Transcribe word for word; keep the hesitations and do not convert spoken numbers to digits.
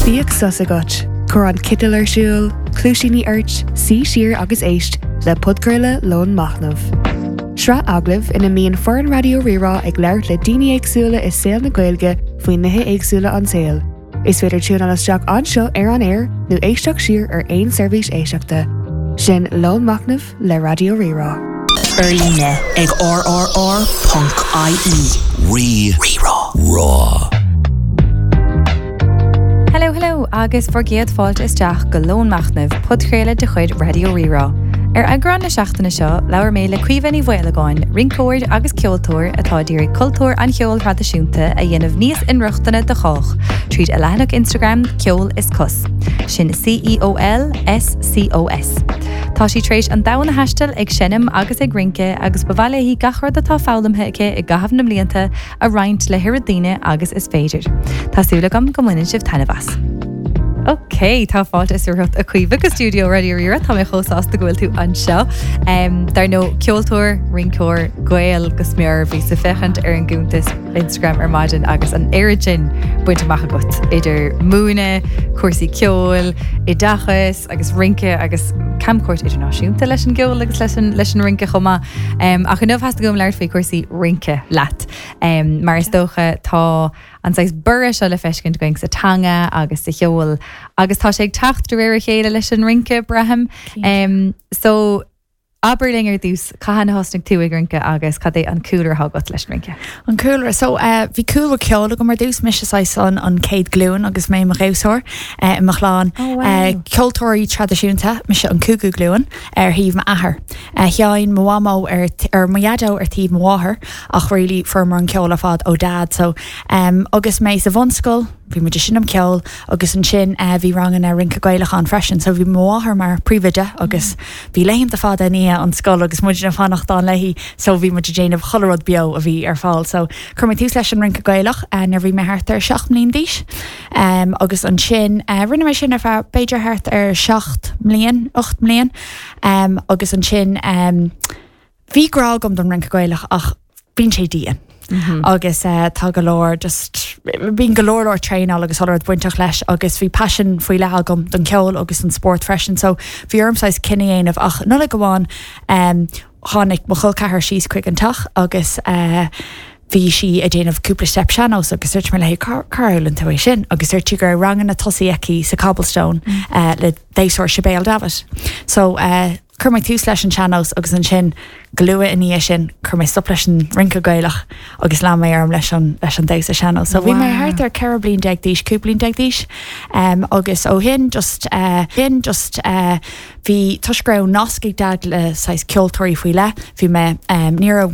Bíag sasagat, chur an citil ar siúl, clúisíní airt, sí siar agus éist le podcurla Lón Machnamh. Sra aglah ina míon foreign radio rirá ag leir le daoine éagsúla is saoil na Gaeilge faoin nithe éagsúla an saoil. Is féidir tún an isteach anseo ar an air nó éisteach siar ar aon seirbhís éiseachta. Sin Lón Machnamh le radio rirá. Erline ag R R R Punk I E. Re Rerá Raw. Hello, hello, agus forgéad fáilt isteach go Lón Machnamh podcréile de chuid Radio Rirá. Ar agran na seachtainna seo, leabhar mé le cuimhení bhfuileáin, rincóir agus ceoltóir atá dírí cultúr an cheol tradiisiúnta a dhéanamh níos inruachtainna de chách, tríd a leanach Instagram Ceol is Cos, sin C E O L S C O S. Tá sí tréis an dahan na heistil ag sinnim agus ag rince agus bhhaile hí gachar atá fálamthe ag gahabh na mblianta a roinnt le hiradíine agus is féidir. Tásúla gom go muinn sibh tanabhas. Ok, tá fáilt is rucht a cuimh go stúdio Radio Rirá, tá mé chósás de gohfuil tú an seo. Um, dar nó ceoltóir, rincóir, gael go smear bhí sa fechant ar an gúntas Instagram ar maidin agus an éiritin buinte macha gut. Idir múna, cuasaí ceol, i dachas, agus rince, agus camcuirt idirnáisiúnta leis an geol agus leis an, leis an rince chuma. Um, ach an nómh has gom leir fé cuasaí rince leat. Um, mar is dócha tá an sais burra se le feiscint going sa tanga agus sa cheol agus tá sé ag tacht do réir chéile leis an rince braham. Um, so Aberlinger dús cahan hosnig tú ag rince agus cad é an cooler hagat leis rince. An cooler, so uh, bhí cool ceola go mar dús mis sais an an céad glún agus mé mar réúsóir uh, in Machláán. Oh, wow. uh, Ceoltóirí tradiisiúnta mis an cúgu glún ar híomh ma ahar. Uh, Cheáin moamó ar, ar maiadó ar tíomh máthair ach really formar an ceola fad ó dad. So um, agus mé sa bhonscoil, bhí mu sin am ceol agus an sin uh, bhí rangan a rinca gailech an freisin, so bhí máthair mar príomide agus bhí léim de fad a ní an scoil agus muidir na fannacht an leihí, so bhí muidir déanamh cholarad bio a bhí ar fáil. So chur mé tús leis an rinca gailech a nar bhí mé hart ar seach mlíon díis. Um, agus an sin, uh, rinne mé sin ar fá beidir hart ar seacht mlíon, ocht mlíon. Um, agus an sin, um, bhí grá gom don rinca gailech ach bín sé díon. Mm-hmm. Agus uh, tá golóir just bín golóir or train agus thoir buintach leis agus bhí passion faoi leagam don ceol agus an sport freisin, so bhí ormsáis cinine aanamh ach nula goháin um, tháinig mo chul cethir síos chuig an tach agus uh, bhí si a déanamh cúpla step seanos agus suirt me le Carolan tú é sin agus suirt tú gur rangan na tosaí aici sa cobblestone mm. uh, le déisóir Sibéal David. So uh, chur mé tús leis an seanos agus an sin glua in níos sin chur mé stop leis an rinca gailech agus lá mé arm leis an leis an déis a seanos. So bhí mé hart ar ceir blin deag díis, cúplín deag díis, um, agus ó hin just uh, hin just uh, bhí tuisgrá nascaigh dag le sais ceoltóirí faoi le, bhí me um, ní